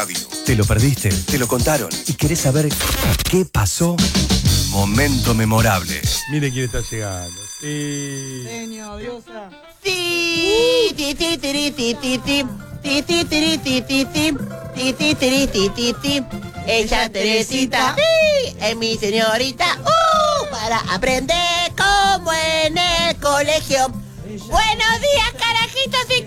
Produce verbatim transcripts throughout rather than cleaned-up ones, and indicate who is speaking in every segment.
Speaker 1: radio. ¿Te lo perdiste? ¿Te lo contaron? ¿Y querés saber qué pasó? Momento memorable.
Speaker 2: Mire quién está llegando. Sí.
Speaker 3: Genio, diosa.
Speaker 4: Sí, ti, ti, tiri, ti, ti, ti. Ti, ti, tiri, ti, ti, ti. Ti, ti, tiri, ti, ti, ti. Ella Teresita, sí, es mi señorita. Uh, para aprender como en el colegio. Buenos días, carajitos y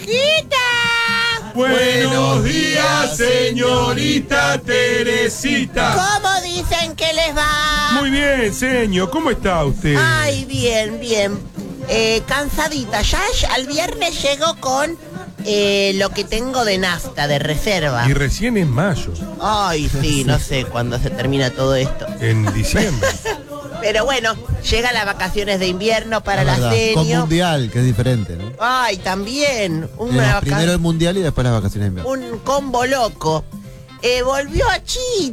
Speaker 4: carajitas.
Speaker 2: Buenos días, señorita Teresita.
Speaker 4: ¿Cómo dicen que les va?
Speaker 2: Muy bien, señor. ¿Cómo está usted?
Speaker 4: Ay, bien, bien. Eh, cansadita. Ya al viernes llego con eh, lo que tengo de nafta, de reserva.
Speaker 2: Y recién es mayo.
Speaker 4: Ay, sí, no sé cuándo se termina todo esto.
Speaker 2: En diciembre.
Speaker 4: Pero bueno, llegan las vacaciones de invierno para la
Speaker 5: verdad, con
Speaker 4: seño.
Speaker 5: mundial, que es diferente, ¿no?
Speaker 4: Ay, también. Una
Speaker 5: Tenemos
Speaker 4: vaca-
Speaker 5: primero el mundial y después las vacaciones de invierno.
Speaker 4: un combo loco. Eh, volvió a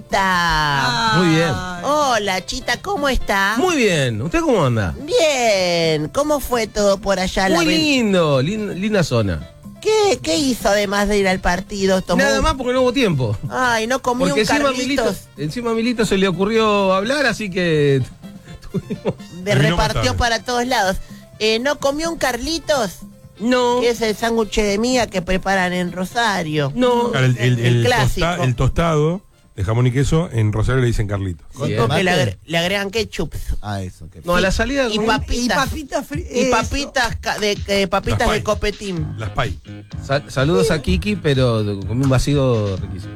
Speaker 4: Chita.
Speaker 6: Muy bien.
Speaker 4: Hola, Chita, ¿cómo está?
Speaker 6: Muy bien. ¿Usted cómo anda?
Speaker 4: Bien. ¿Cómo fue todo por allá? La
Speaker 6: Muy
Speaker 4: ven-
Speaker 6: lindo, lin- linda zona.
Speaker 4: ¿Qué, ¿Qué hizo además de ir al partido? ¿Tomó
Speaker 6: Nada
Speaker 4: un-
Speaker 6: más porque no hubo tiempo.
Speaker 4: Ay, no comió
Speaker 6: Porque
Speaker 4: un
Speaker 6: encima a Milito,
Speaker 4: Carlitos.
Speaker 6: encima a Milito se le ocurrió hablar, así que tuvimos...
Speaker 4: De
Speaker 2: Terminó más
Speaker 4: repartió
Speaker 2: tarde.
Speaker 4: para todos lados. Eh, ¿No comió un Carlitos?
Speaker 6: No,
Speaker 4: Que es el sándwich de miga que preparan en Rosario.
Speaker 6: no.
Speaker 2: Claro, el, el-
Speaker 4: El
Speaker 2: el
Speaker 4: clásico.
Speaker 2: tosta- el tostado de jamón y queso en Rosario le dicen Carlitos.
Speaker 5: ¿Con
Speaker 6: Sí,
Speaker 4: Porque le,
Speaker 5: tomate?
Speaker 4: agre- le agregan ketchup.
Speaker 5: Ah, eso. Que...
Speaker 6: No, a la salida...
Speaker 4: Y
Speaker 6: comí-
Speaker 4: papitas.
Speaker 3: Y papitas fritas.
Speaker 4: Y papitas ca- de, eh, papitas
Speaker 2: Las
Speaker 4: de
Speaker 2: pay.
Speaker 4: copetín.
Speaker 2: Las pay.
Speaker 6: Sal- saludos a Kiki, pero comí un vacío riquísimo.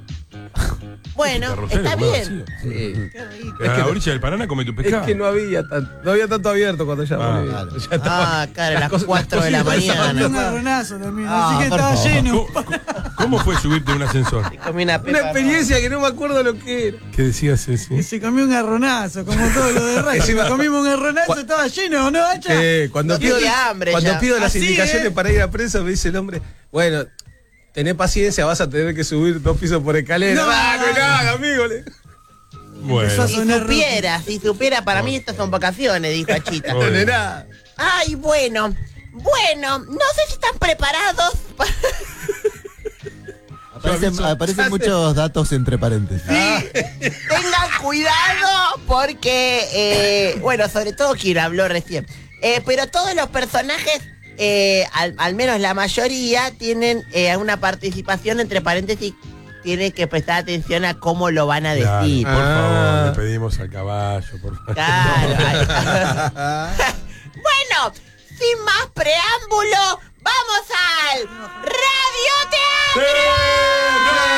Speaker 4: Bueno,
Speaker 2: Rosario,
Speaker 4: está
Speaker 2: come
Speaker 4: bien.
Speaker 2: vacío.
Speaker 6: Sí.
Speaker 2: En la orilla del Paraná come tu
Speaker 6: Es
Speaker 2: pescado.
Speaker 6: que no había, tan- no había tanto abierto cuando ya
Speaker 2: Ah,
Speaker 6: volví.
Speaker 5: claro.
Speaker 6: Ya estaba-
Speaker 4: Ah, claro, a las
Speaker 6: cosas-
Speaker 4: cuatro de la
Speaker 6: cositas
Speaker 4: mañana.
Speaker 6: estaban-
Speaker 3: Un garronazo también.
Speaker 5: Ah,
Speaker 3: así que
Speaker 5: por
Speaker 3: estaba
Speaker 5: favor.
Speaker 3: lleno.
Speaker 2: ¿Cómo, cómo fue subirte a un ascensor?
Speaker 4: Comí una,
Speaker 6: Una
Speaker 4: pepa,
Speaker 6: experiencia que no me acuerdo lo que era.
Speaker 2: ¿Qué decías,
Speaker 3: Y
Speaker 2: ese?
Speaker 3: se comió un garronazo, como todo lo de Racing.
Speaker 6: Encima-
Speaker 3: Comimos un garronazo,
Speaker 6: Cua-
Speaker 3: estaba lleno, ¿no, Hacha?
Speaker 6: Eh, cuando
Speaker 4: No
Speaker 6: pido,
Speaker 4: tenía hambre
Speaker 6: cuando
Speaker 4: ya.
Speaker 6: pido las
Speaker 3: Así,
Speaker 6: indicaciones
Speaker 3: ¿eh?
Speaker 6: para ir a prensa, me dice el hombre, bueno, tené paciencia, vas a tener que subir dos pisos por escalera.
Speaker 3: No,
Speaker 6: Ah,
Speaker 3: no,
Speaker 6: no,
Speaker 3: no.
Speaker 6: haga, amigo. le-
Speaker 2: Bueno.
Speaker 4: Si supiera, si supiera, para mí estas son vacaciones, dijo Achita.
Speaker 2: Bueno.
Speaker 6: No de nada.
Speaker 4: Ay, bueno. Bueno, no sé si están preparados para...
Speaker 5: Aparecen, aparecen muchos datos entre paréntesis.
Speaker 4: Tengan cuidado porque, eh, bueno, sobre todo quien habló recién. Eh, pero todos los personajes, eh, al, al menos la mayoría, tienen eh, una participación, entre paréntesis, tienen que prestar atención a cómo lo van a
Speaker 2: Claro,
Speaker 4: decir.
Speaker 2: por
Speaker 6: Ah.
Speaker 2: favor, le pedimos al caballo, por favor.
Speaker 4: Claro. Bueno, sin más preámbulo, vamos al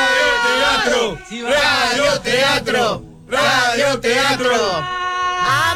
Speaker 4: radioteatro.
Speaker 2: ¡Radioteatro! ¡Radioteatro! ¡Radioteatro!
Speaker 4: A